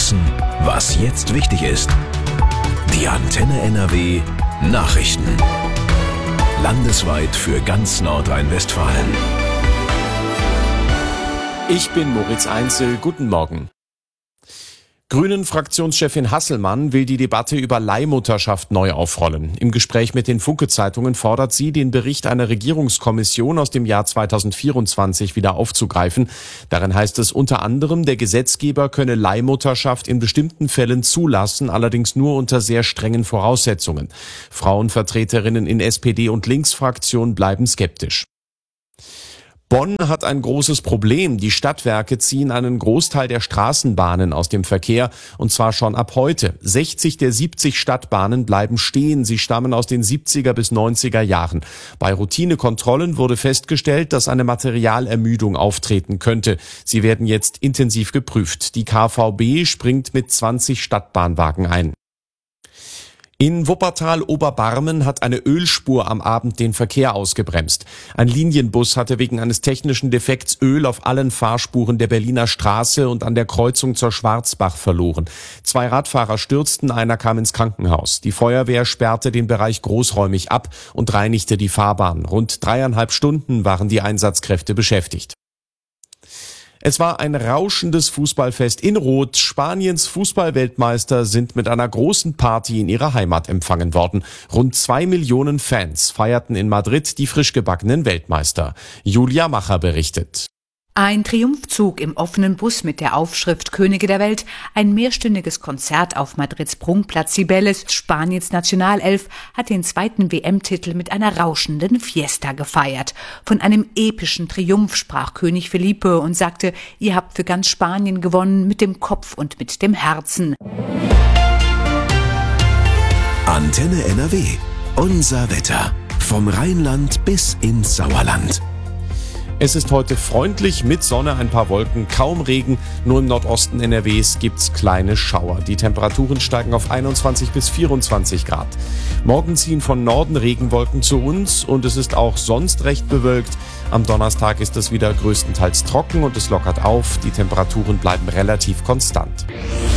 wissen, was jetzt wichtig ist. Die Antenne NRW Nachrichten. Landesweit für ganz Nordrhein-Westfalen. Ich bin Moritz Einzel. Guten Morgen. Grünen-Fraktionschefin Hasselmann will die Debatte über Leihmutterschaft neu aufrollen. Im Gespräch mit den Funke-Zeitungen fordert sie, den Bericht einer Regierungskommission aus dem Jahr 2024 wieder aufzugreifen. Darin heißt es unter anderem, der Gesetzgeber könne Leihmutterschaft in bestimmten Fällen zulassen, allerdings nur unter sehr strengen Voraussetzungen. Frauenvertreterinnen in SPD- und Linksfraktion bleiben skeptisch. Bonn hat ein großes Problem. Die Stadtwerke ziehen einen Großteil der Straßenbahnen aus dem Verkehr, und zwar schon ab heute. 60 der 70 Stadtbahnen bleiben stehen. Sie stammen aus den 70er bis 90er Jahren. Bei Routinekontrollen wurde festgestellt, dass eine Materialermüdung auftreten könnte. Sie werden jetzt intensiv geprüft. Die KVB springt mit 20 Stadtbahnwagen ein. In Wuppertal-Oberbarmen hat eine Ölspur am Abend den Verkehr ausgebremst. Ein Linienbus hatte wegen eines technischen Defekts Öl auf allen Fahrspuren der Berliner Straße und an der Kreuzung zur Schwarzbach verloren. 2 Radfahrer stürzten, einer kam ins Krankenhaus. Die Feuerwehr sperrte den Bereich großräumig ab und reinigte die Fahrbahn. Rund 3,5 Stunden waren die Einsatzkräfte beschäftigt. Es war ein rauschendes Fußballfest in Rot. Spaniens Fußballweltmeister sind mit einer großen Party in ihrer Heimat empfangen worden. Rund 2 Millionen Fans feierten in Madrid die frisch gebackenen Weltmeister. Julia Macher berichtet. Ein Triumphzug im offenen Bus mit der Aufschrift Könige der Welt, ein mehrstündiges Konzert auf Madrids Prunkplatz Cibeles. Spaniens Nationalelf hat den 2. WM-Titel mit einer rauschenden Fiesta gefeiert. Von einem epischen Triumph sprach König Felipe und sagte, ihr habt für ganz Spanien gewonnen, mit dem Kopf und mit dem Herzen. Antenne NRW. Unser Wetter. Vom Rheinland bis ins Sauerland. Es ist heute freundlich mit Sonne, ein paar Wolken, kaum Regen. Nur im Nordosten NRWs gibt's kleine Schauer. Die Temperaturen steigen auf 21 bis 24 Grad. Morgen ziehen von Norden Regenwolken zu uns und es ist auch sonst recht bewölkt. Am Donnerstag ist es wieder größtenteils trocken und es lockert auf. Die Temperaturen bleiben relativ konstant.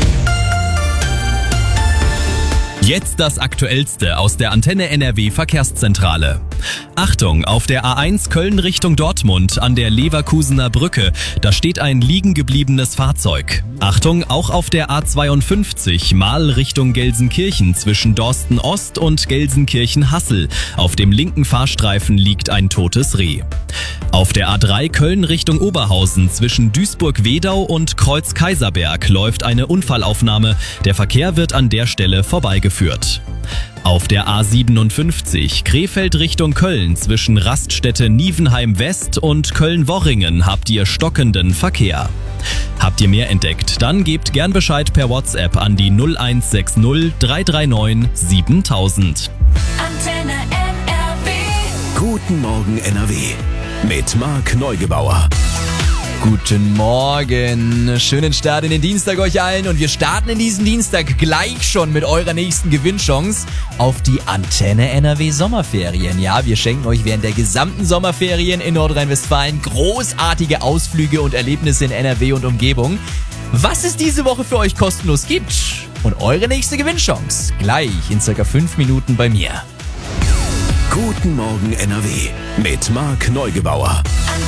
Jetzt das Aktuellste aus der Antenne NRW Verkehrszentrale. Achtung, auf der A1 Köln Richtung Dortmund an der Leverkusener Brücke, da steht ein liegen gebliebenes Fahrzeug. Achtung, auch auf der A52 Mahl Richtung Gelsenkirchen zwischen Dorsten Ost und Gelsenkirchen-Hassel. Auf dem linken Fahrstreifen liegt ein totes Reh. Auf der A3 Köln Richtung Oberhausen zwischen Duisburg-Wedau und Kreuz-Kaiserberg läuft eine Unfallaufnahme. Der Verkehr wird an der Stelle vorbeigeführt. Auf der A57 Krefeld Richtung Köln zwischen Raststätte Nievenheim West und Köln-Worringen habt ihr stockenden Verkehr. Habt ihr mehr entdeckt? Dann gebt gern Bescheid per WhatsApp an die 0160 339 7000. Antenne NRW. Guten Morgen NRW. Mit Marc Neugebauer. Guten Morgen, schönen Start in den Dienstag euch allen und wir starten in diesen Dienstag gleich schon mit eurer nächsten Gewinnchance auf die Antenne NRW Sommerferien. Ja, wir schenken euch während der gesamten Sommerferien in Nordrhein-Westfalen großartige Ausflüge und Erlebnisse in NRW und Umgebung. Was es diese Woche für euch kostenlos gibt und eure nächste Gewinnchance gleich in circa 5 Minuten bei mir. Guten Morgen NRW mit Marc Neugebauer.